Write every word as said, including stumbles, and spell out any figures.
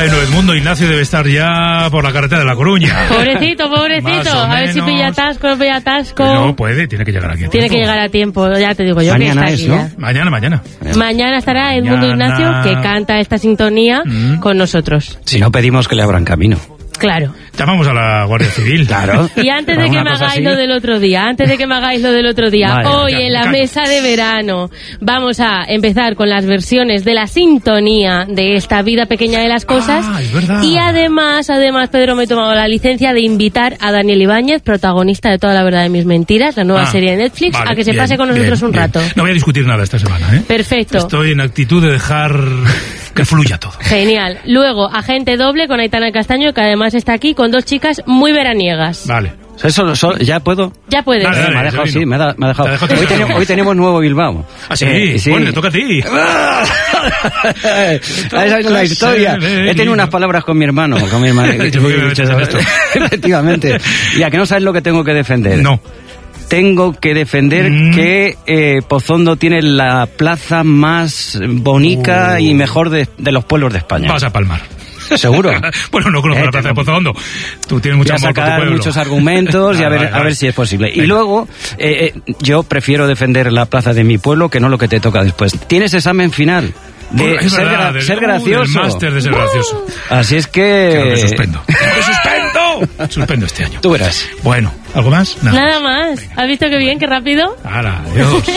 Bueno, Edmundo Ignacio debe estar ya por la carretera de La Coruña. Pobrecito, pobrecito. A ver si pilla atasco, no pilla atasco. No puede, tiene que llegar aquí a tiempo. Tiene que llegar a tiempo, ya te digo yo. Mañana que es, está aquí ¿no? ya. Mañana, mañana. Mañana estará Edmundo Mañana. Ignacio, que canta esta sintonía mm. con nosotros. Si no, pedimos que le abran camino. Claro. Llamamos a la Guardia Civil. Claro. Y antes de que me hagáis así? lo del otro día, antes de que me hagáis lo del otro día, vale, hoy ya, en la calles. mesa de verano vamos a empezar con las versiones de la sintonía de esta vida pequeña de las cosas. Ah, es verdad. Y además, además, Pedro, me he tomado la licencia de invitar a Daniel Ibáñez, protagonista de Toda la verdad de mis mentiras, la nueva ah, serie de Netflix, vale, a que se bien, pase con nosotros bien, un rato. Bien. No voy a discutir nada esta semana, ¿eh? Perfecto. Estoy en actitud de dejar que fluya todo. Genial. Luego, Agente Doble con Aitana Castaño, que además está aquí con dos chicas muy veraniegas. Vale. Eso, eso, ¿ya puedo? Ya puedes. Dale, dale, me ha dejado, sí, me ha, me ha dejado. Hoy, tenemos, hoy tenemos nuevo Bilbao. ¿Ah, sí? Eh, sí. Bueno, le toca a ti. Esa es la historia. He tenido unas palabras con mi hermano. Con mi hermano. Efectivamente. Y a que no sabes lo que tengo que defender. No. Tengo que defender mm. que eh, Pozondo tiene la plaza más bonita uh. y mejor de, de los pueblos de España. Vas a palmar. ¿Seguro? Bueno, no conozco eh, la plaza de Pozondo. Tú tienes mucha amor por tu pueblo. Muchos argumentos y a ver, a ver si es posible. Y luego, eh, eh, yo prefiero defender la plaza de mi pueblo que no lo que te toca después. Tienes examen final. De bueno, ser, verdad, gra del, ser gracioso. El máster de ser gracioso. Uh, Así es que... Creo que suspendo. ¡Que suspendo! Suspendo este año. Tú verás. Bueno, ¿algo más? Nada, Nada más. Venga. ¿Has visto qué bien, qué rápido? ¡Hala, adiós!